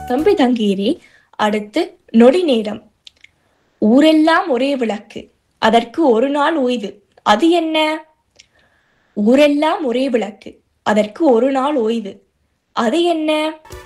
தம்பி தங்கீரே, அடுத்து நொடி நேரம். ஊரெல்லாம் ஒரே விளக்கு, அதற்கு ஒரு நாள் ஓய்வு. அது என்ன? ஊரெல்லாம் ஒரே விளக்கு, அதற்கு ஒரு நாள் ஓய்வு. அது என்ன?